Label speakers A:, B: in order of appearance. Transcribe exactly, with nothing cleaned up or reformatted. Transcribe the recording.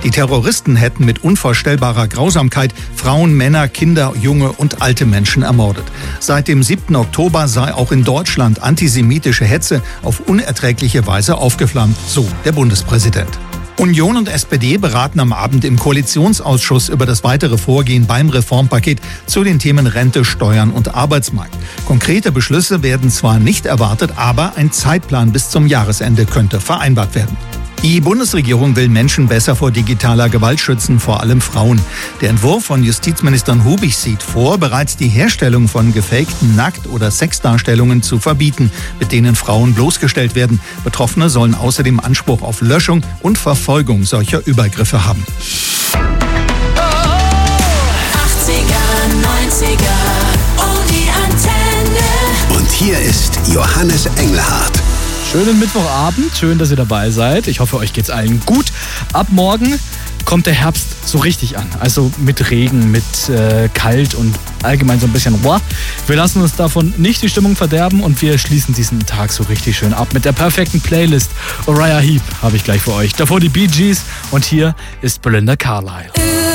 A: Die Terroristen hätten mit unvorstellbarer Grausamkeit Frauen, Männer, Kinder, junge und alte Menschen ermordet. Seit dem siebten Oktober sei auch in Deutschland antisemitische Hetze auf unerträgliche Weise aufgeflammt, so der Bundespräsident. Union und S P D beraten am Abend im Koalitionsausschuss über das weitere Vorgehen beim Reformpaket zu den Themen Rente, Steuern und Arbeitsmarkt. Konkrete Beschlüsse werden zwar nicht erwartet, aber ein Zeitplan bis zum Jahresende könnte vereinbart werden. Die Bundesregierung will Menschen besser vor digitaler Gewalt schützen, vor allem Frauen. Der Entwurf von Justizminister Hubig sieht vor, bereits die Herstellung von gefakten Nackt- oder Sexdarstellungen zu verbieten, mit denen Frauen bloßgestellt werden. Betroffene sollen außerdem Anspruch auf Löschung und Verfolgung solcher Übergriffe haben.
B: achtziger, neunziger, oh die Antenne.
C: Und hier ist Johannes Engelhardt.
D: Schönen Mittwochabend, schön, dass ihr dabei seid. Ich hoffe, euch geht's allen gut. Ab morgen kommt der Herbst so richtig an. Also mit Regen, mit äh, kalt und allgemein so ein bisschen roh. Wir lassen uns davon nicht die Stimmung verderben und wir schließen diesen Tag so richtig schön ab mit der perfekten Playlist. Uriah Heep habe ich gleich für euch. Davor die Bee Gees und hier ist Belinda Carlisle.